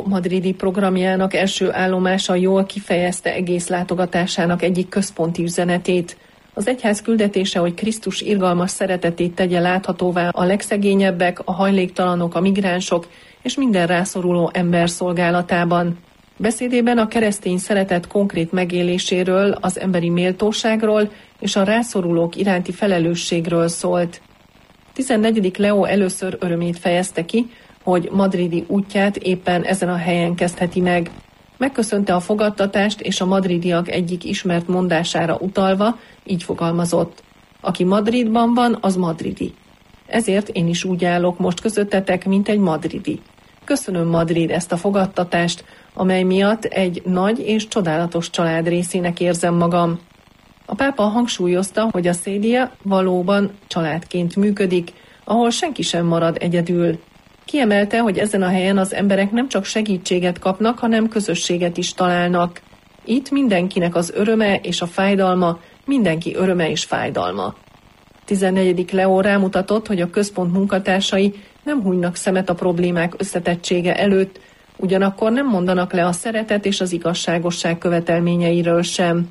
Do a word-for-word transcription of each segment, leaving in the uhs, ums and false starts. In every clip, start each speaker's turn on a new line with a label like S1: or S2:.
S1: madridi programjának első állomása jól kifejezte egész látogatásának egyik központi üzenetét. Az egyház küldetése, hogy Krisztus irgalmas szeretetét tegye láthatóvá a legszegényebbek, a hajléktalanok, a migránsok és minden rászoruló ember szolgálatában. Beszédében a keresztény szeretet konkrét megéléséről, az emberi méltóságról és a rászorulók iránti felelősségről szólt. tizennegyedik Leó először örömét fejezte ki, hogy madridi útját éppen ezen a helyen kezdheti meg. Megköszönte a fogadtatást, és a madridiak egyik ismert mondására utalva így fogalmazott: aki Madridban van, az madridi. Ezért én is úgy állok most közöttetek, mint egy madridi. Köszönöm, Madrid, ezt a fogadtatást, amely miatt egy nagy és csodálatos család részének érzem magam. A pápa hangsúlyozta, hogy a Célia valóban családként működik, ahol senki sem marad egyedül. Kiemelte, hogy ezen a helyen az emberek nem csak segítséget kapnak, hanem közösséget is találnak. Itt mindenkinek az öröme és a fájdalma, mindenki öröme és fájdalma. tizennegyedik Leó rámutatott, hogy a központ munkatársai nem hunynak szemet a problémák összetettsége előtt, ugyanakkor nem mondanak le a szeretet és az igazságosság követelményeiről sem.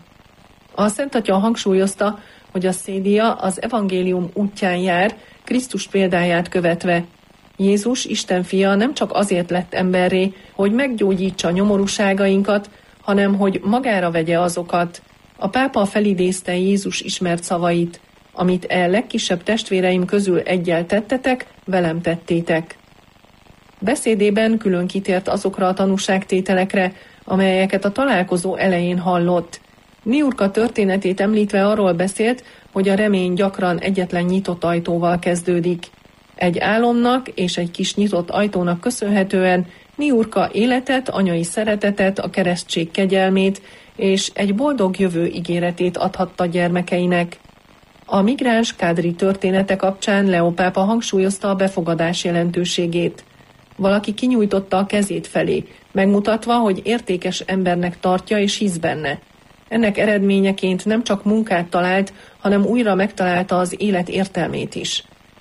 S1: A Szent Atya hangsúlyozta, hogy a Célia az evangélium útján jár, Krisztus példáját követve. Jézus, Isten fia nem csak azért lett emberré, hogy meggyógyítsa nyomorúságainkat, hanem hogy magára vegye azokat. A pápa felidézte Jézus ismert szavait: amit e legkisebb testvéreim közül egyel tettetek, velem tettétek. Beszédében külön kitért azokra a tanúságtételekre, amelyeket a találkozó elején hallott. Niurka történetét említve arról beszélt, hogy a remény gyakran egyetlen nyitott ajtóval kezdődik. Egy álomnak és egy kis nyitott ajtónak köszönhetően Niurka életet, anyai szeretetet, a keresztség kegyelmét és egy boldog jövő ígéretét adhatta gyermekeinek. A migráns kádri története kapcsán Leó pápa hangsúlyozta a befogadás jelentőségét. Valaki kinyújtotta a kezét felé, megmutatva, hogy értékes embernek tartja és hisz benne. Ennek eredményeként nem csak munkát talált, hanem újra megtalálta az élet értelmét is.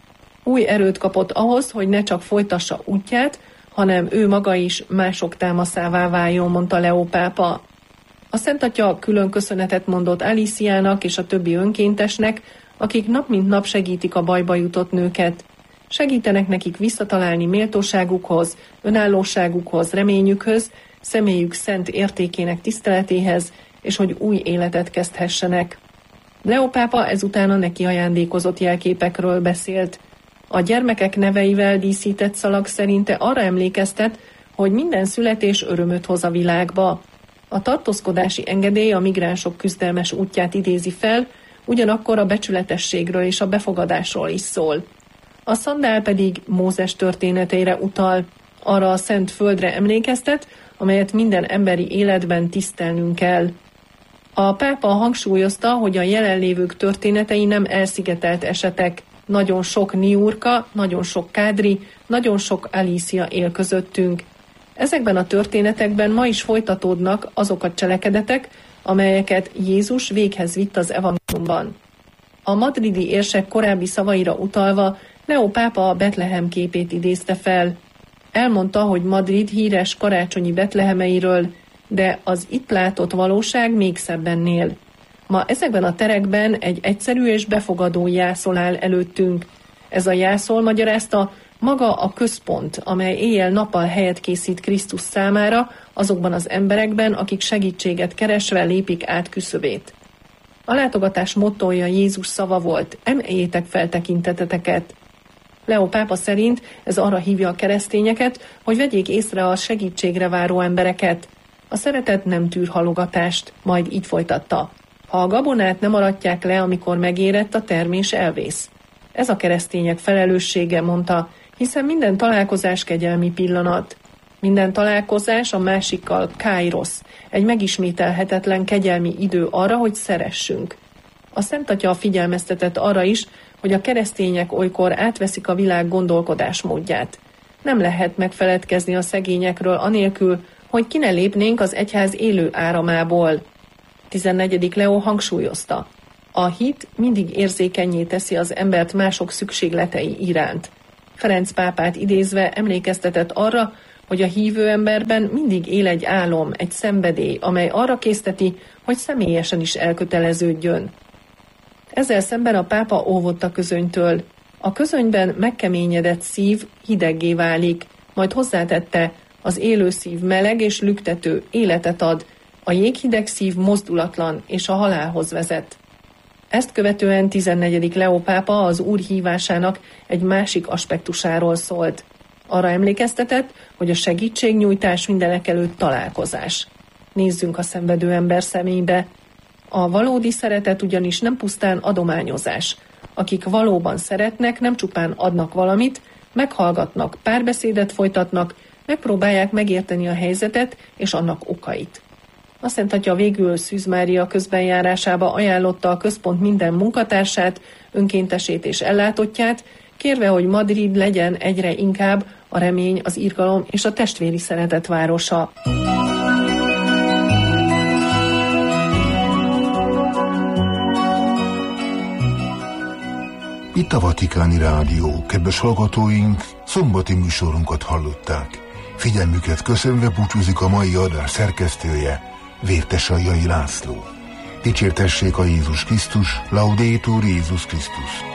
S1: Új erőt kapott ahhoz, hogy ne csak folytassa útját, hanem ő maga is mások támaszává váljon, mondta Leó pápa. A Szent Atya külön köszönetet mondott Alíciának és a többi önkéntesnek, akik nap mint nap segítik a bajba jutott nőket. Segítenek nekik visszatalálni méltóságukhoz, önállóságukhoz, reményükhöz, személyük szent értékének tiszteletéhez, és hogy új életet kezdhessenek. Leó pápa ezután a neki ajándékozott jelképekről beszélt. A gyermekek neveivel díszített szalag szerinte arra emlékeztet, hogy minden születés örömöt hoz a világba. A tartózkodási engedély a migránsok küzdelmes útját idézi fel, ugyanakkor a becsületességről és a befogadásról is szól. A szandál pedig Mózes történeteire utal, arra a szent földre emlékeztet, amelyet minden emberi életben tisztelnünk kell. A pápa hangsúlyozta, hogy a jelenlévők történetei nem elszigetelt esetek. Nagyon sok Niurka, nagyon sok Kádri, nagyon sok Alícia él közöttünk. Ezekben a történetekben ma is folytatódnak azok a cselekedetek, amelyeket Jézus véghez vitt az evangéliumban. A madridi érsek korábbi szavaira utalva Leó pápa a Betlehem képét idézte fel. Elmondta, hogy Madrid híres karácsonyi betlehemeiről, de az itt látott valóság még szebben él. Ma ezekben a terekben egy egyszerű és befogadó jászol áll előttünk. Ez a jászol, magyarázta, maga a központ, amely éjjel-nappal helyet készít Krisztus számára azokban az emberekben, akik segítséget keresve lépik át küszöbét. A látogatás mottója Jézus szava volt: emeljétek fel tekinteteteket. Leó pápa szerint ez arra hívja a keresztényeket, hogy vegyék észre a segítségre váró embereket. A szeretet nem tűr halogatást, majd így folytatta: ha a gabonát nem aratják le, amikor megérett, a termés elvész. Ez a keresztények felelőssége, mondta, hiszen minden találkozás kegyelmi pillanat. Minden találkozás a másikkal káirosz, egy megismételhetetlen kegyelmi idő arra, hogy szeressünk. A Szent Atya figyelmeztetett arra is, hogy a keresztények olykor átveszik a világ gondolkodásmódját. Nem lehet megfeledkezni a szegényekről anélkül, hogy ki ne lépnénk az egyház élő áramából. tizennegyedik Leó hangsúlyozta: a hit mindig érzékennyé teszi az embert mások szükségletei iránt. Ferenc pápát idézve emlékeztetett arra, hogy a hívő emberben mindig él egy álom, egy szenvedély, amely arra készteti, hogy személyesen is elköteleződjön. Ezzel szemben a pápa óvott a közönytől. A közönyben megkeményedett szív hideggé válik, majd hozzátette, az élő szív meleg és lüktető, életet ad, a jéghideg szív mozdulatlan és a halálhoz vezet. Ezt követően tizennegyedik Leó pápa az Úr hívásának egy másik aspektusáról szólt. Arra emlékeztetett, hogy a segítségnyújtás mindenekelőtt találkozás. Nézzünk a szenvedő ember szemébe. A valódi szeretet ugyanis nem pusztán adományozás. Akik valóban szeretnek, nem csupán adnak valamit, meghallgatnak, párbeszédet folytatnak, megpróbálják megérteni a helyzetet és annak okait. A Szent Atya végül Szűz Mária közbenjárásába ajánlotta a központ minden munkatársát, önkéntesét és ellátottját, kérve, hogy Madrid legyen egyre inkább a remény, az irgalom és a testvéri szeretet városa.
S2: Itt a Vatikáni Rádió. Kedves hallgatóink, szombati műsorunkat hallották. Figyelmüket köszönve búcsúzik a mai adás szerkesztője, Vértesajai László. Dicsértessék a Jézus Krisztus, Laudetur Jézus Krisztus.